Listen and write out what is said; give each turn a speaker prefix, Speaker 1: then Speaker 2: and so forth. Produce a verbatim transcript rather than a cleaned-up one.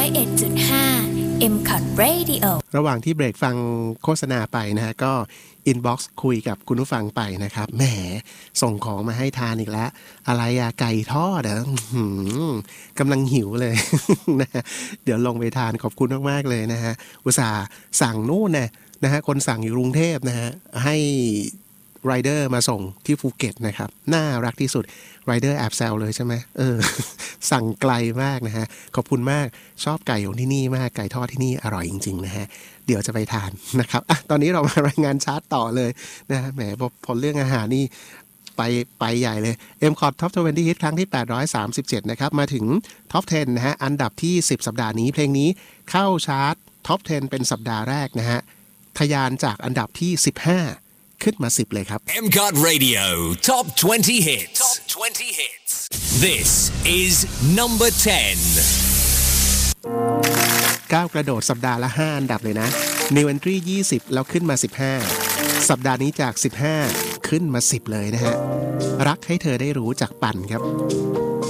Speaker 1: เอ็ดจุดห้า เอ็ม คอท Radio
Speaker 2: ระหว่างที่เบรกฟังโฆษณาไปนะฮะก็อินบ็อกซ์คุยกับคุณผู้ฟังไปนะครับแหมส่งของมาให้ทานอีกแล้วอะไรอะไก่ทอดเหรอกำลังหิวเลย นะฮะเดี๋ยวลงไปทานขอบคุณมากๆเลยนะฮะอุตส่าห์สั่งนู่นนะนะฮะคนสั่งอยู่กรุงเทพนะฮะให้ไรเดอร์มาส่งที่ภูเก็ตนะครับน่ารักที่สุดไรเดอร์แอบแซวเลยใช่ไหมเออ สั่งไกลมากนะฮะขอบคุณมากชอบไก่ของที่นี่มากไก่ทอดที่นี่อร่อยจริงๆนะฮะเดี๋ยวจะไปทานนะครับอ่ะตอนนี้เรามารายงานชาร์ตต่อเลยนะฮะแหมพอพอเรื่องอาหารนี่ไปไปใหญ่เลย เอ็ม คอท Top ยี่สิบ Hit ครั้งที่แปดร้อยสามสิบเจ็ดนะครับมาถึง Top สิบนะฮะอันดับที่สิบสัปดาห์นี้เพลงนี้เข้าชาร์ต Top สิบเป็นสัปดาห์แรกนะฮะทะยานจากอันดับที่สิบห้าขึ้นมาสิบเลยครับ
Speaker 3: เอ็ม คอท Radio Top ยี่สิบ Hits Top ยี่สิบ Hits This is number ten
Speaker 2: ก้าวกระโดดสัปดาห์ละห้าอันดับเลยนะ New Entry ยี่สิบแล้วขึ้นมาสิบห้าสัปดาห์นี้จากสิบห้าขึ้นมาสิบเลยนะฮะรักให้เธอได้รู้จากปั่นครับ